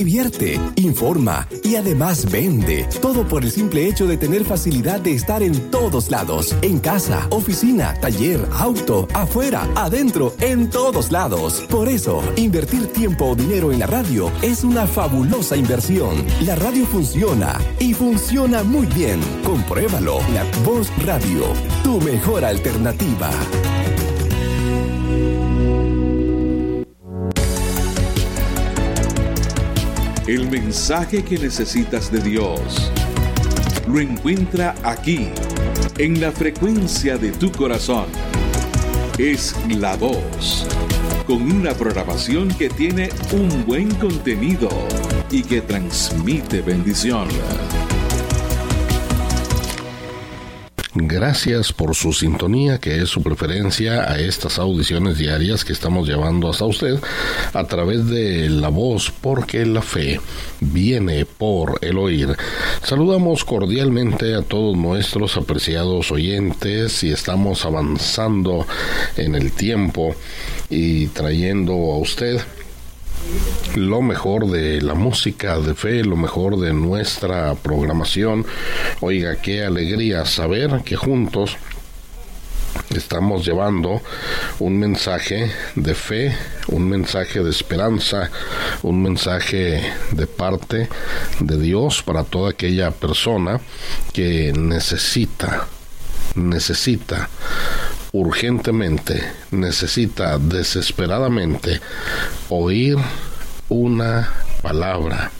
divierte, informa y además vende. Todo por el simple hecho de tener facilidad de estar en todos lados. En casa, oficina, taller, auto, afuera, adentro, en todos lados. Por eso, invertir tiempo o dinero en la radio es una fabulosa inversión. La radio funciona y funciona muy bien. Compruébalo. La Voz Radio, tu mejor alternativa. El mensaje que necesitas de Dios lo encuentra aquí, en la frecuencia de tu corazón. Es La Voz, con una programación que tiene un buen contenido y que transmite bendición. Gracias por su sintonía, que es su preferencia a estas audiciones diarias que estamos llevando hasta usted a través de La Voz, porque la fe viene por el oír. Saludamos cordialmente a todos nuestros apreciados oyentes y estamos avanzando en el tiempo y trayendo a usted lo mejor de la música de fe, lo mejor de nuestra programación. Oiga, qué alegría saber que juntos estamos llevando un mensaje de fe, un mensaje de esperanza, un mensaje de parte de Dios para toda aquella persona que necesita urgentemente, necesita desesperadamente oír una palabra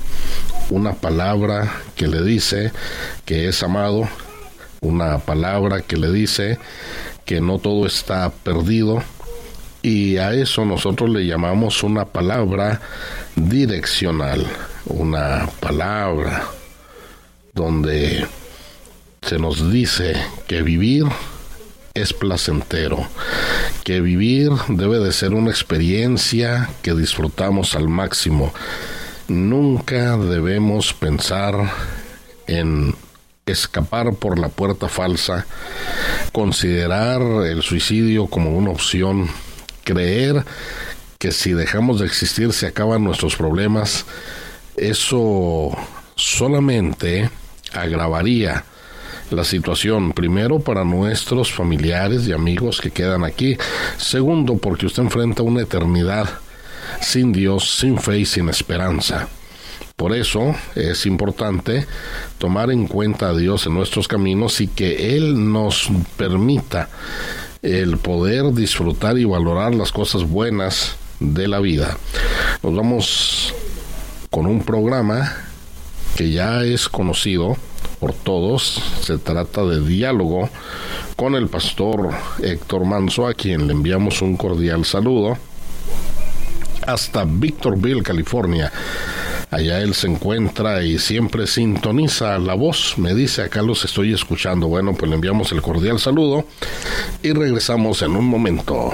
que le dice que es amado, una palabra que le dice que no todo está perdido, y a eso nosotros le llamamos una palabra direccional, una palabra donde se nos dice que vivir es placentero, que vivir debe de ser una experiencia que disfrutamos al máximo. Nunca debemos pensar en escapar por la puerta falsa, considerar el suicidio como una opción, creer que si dejamos de existir se acaban nuestros problemas. Eso solamente agravaría la situación, primero para nuestros familiares y amigos que quedan aquí, segundo porque usted enfrenta una eternidad sin Dios, sin fe y sin esperanza. Por eso es importante tomar en cuenta a Dios en nuestros caminos y que Él nos permita el poder disfrutar y valorar las cosas buenas de la vida. Nos vamos con un programa que ya es conocido por todos. Se trata de Diálogo con el pastor Héctor Manso, a quien le enviamos un cordial saludo hasta Victorville, California. Allá él se encuentra y siempre sintoniza La Voz. Me dice, acá los estoy escuchando. Bueno, pues le enviamos el cordial saludo y regresamos en un momento.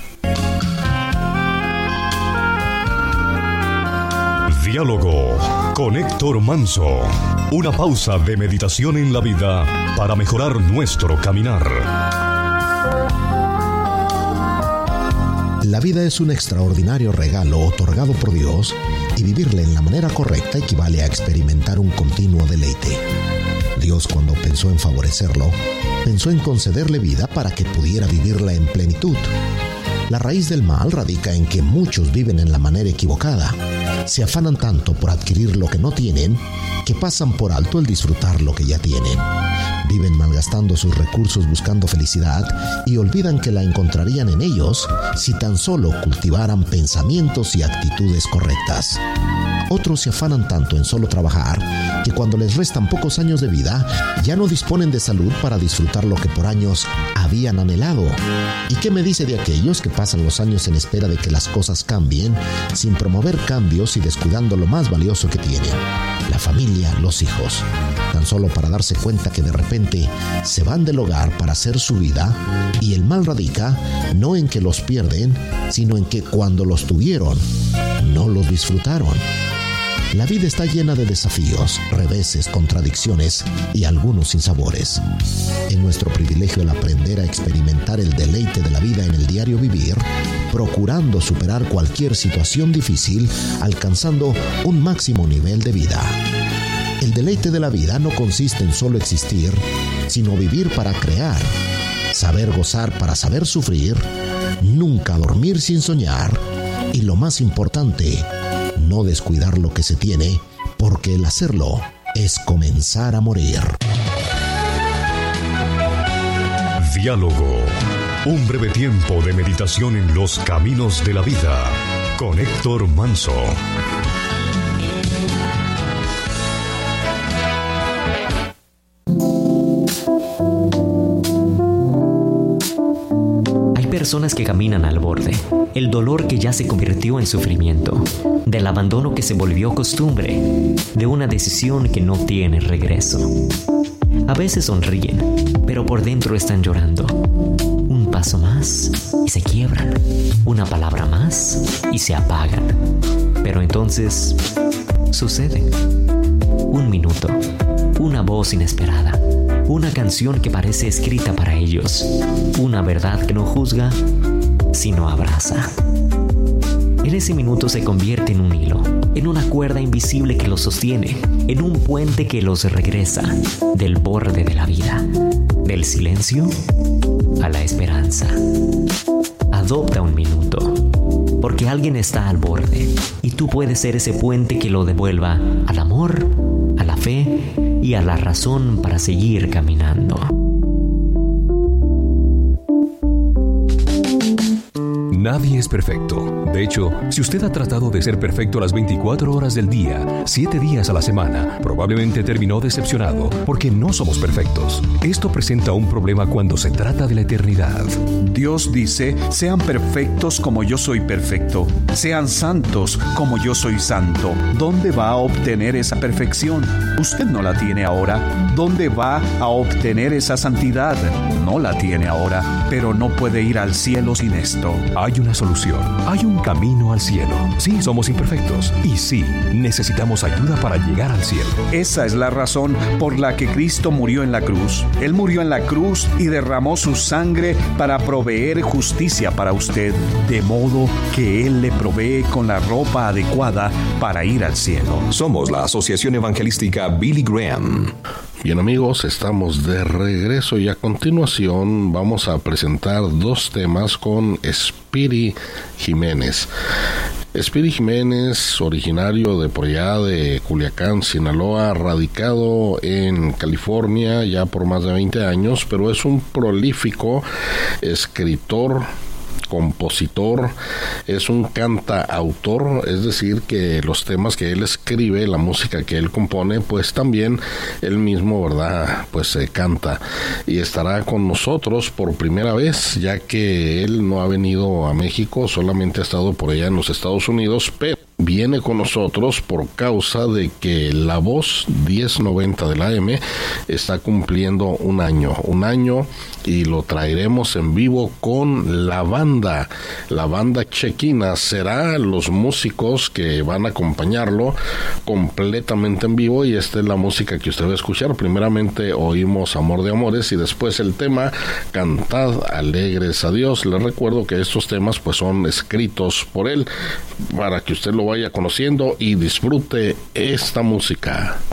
Diálogo con Héctor Manso. Una pausa de meditación en la vida para mejorar nuestro caminar. La vida es un extraordinario regalo otorgado por Dios, y vivirla en la manera correcta equivale a experimentar un continuo deleite. Dios, cuando pensó en favorecerlo, pensó en concederle vida para que pudiera vivirla en plenitud. La raíz del mal radica en que muchos viven en la manera equivocada. Se afanan tanto por adquirir lo que no tienen, que pasan por alto el disfrutar lo que ya tienen. Viven malgastando sus recursos buscando felicidad y olvidan que la encontrarían en ellos si tan solo cultivaran pensamientos y actitudes correctas. Otros se afanan tanto en solo trabajar que cuando les restan pocos años de vida ya no disponen de salud para disfrutar lo que por años habían anhelado. ¿Y qué me dice de aquellos que pasan los años en espera de que las cosas cambien, sin promover cambios y descuidando lo más valioso que tienen? La familia, los hijos. Tan solo para darse cuenta que de repente se van del hogar para hacer su vida, y el mal radica no en que los pierden, sino en que cuando los tuvieron, no los disfrutaron. La vida está llena de desafíos, reveses, contradicciones y algunos sinsabores. Es nuestro privilegio el aprender a experimentar el deleite de la vida en el diario vivir, procurando superar cualquier situación difícil, alcanzando un máximo nivel de vida. El deleite de la vida no consiste en solo existir, sino vivir para crear, saber gozar para saber sufrir, nunca dormir sin soñar y, lo más importante, no descuidar lo que se tiene, porque el hacerlo es comenzar a morir. Diálogo. Un breve tiempo de meditación en los caminos de la vida. Con Héctor Manso. Personas que caminan al borde, el dolor que ya se convirtió en sufrimiento, del abandono que se volvió costumbre, de una decisión que no tiene regreso. A veces sonríen, pero por dentro están llorando. Un paso más y se quiebran, una palabra más y se apagan. Pero entonces sucede. Un minuto, una voz inesperada, una canción que parece escrita para ellos, una verdad que no juzga, sino abraza. En ese minuto se convierte en un hilo, en una cuerda invisible que los sostiene, en un puente que los regresa del borde de la vida, del silencio a la esperanza. Adopta un minuto, porque alguien está al borde y tú puedes ser ese puente que lo devuelva al amor, a la fe y a la razón para seguir caminando. Nadie es perfecto. De hecho, si usted ha tratado de ser perfecto las 24 horas del día, 7 días a la semana, probablemente terminó decepcionado, porque no somos perfectos. Esto presenta un problema cuando se trata de la eternidad. Dios dice, sean perfectos como yo soy perfecto, sean santos como yo soy santo. ¿Dónde va a obtener esa perfección? Usted no la tiene ahora. ¿Dónde va a obtener esa santidad? No la tiene ahora, pero no puede ir al cielo sin esto. Hay una solución, hay un camino al cielo. Sí, somos imperfectos y sí, necesitamos ayuda para llegar al cielo. Esa es la razón por la que Cristo murió en la cruz. Él murió en la cruz y derramó su sangre para proveer justicia para usted, de modo que Él le provee con la ropa adecuada para ir al cielo. Somos la Asociación Evangelística Billy Graham. Bien amigos, estamos de regreso y a continuación vamos a presentar 2 temas con Spiri Jiménez. Spiri Jiménez, originario de por allá de Culiacán, Sinaloa, radicado en California ya por más de 20 años, pero es un prolífico escritor, compositor, es un cantautor, es decir, que los temas que él escribe, la música que él compone, pues también él mismo, ¿verdad?, pues se canta, y estará con nosotros por primera vez, ya que él no ha venido a México, solamente ha estado por allá en los Estados Unidos, pero viene con nosotros por causa de que La Voz 1090 de la AM está cumpliendo un año y lo traeremos en vivo con la banda chequina. Será los músicos que van a acompañarlo completamente en vivo, y esta es la música que usted va a escuchar. Primeramente oímos Amor de Amores y después el tema Cantad Alegres a Dios. Les recuerdo que estos temas pues son escritos por él para que usted lo vaya conociendo y disfrute esta música.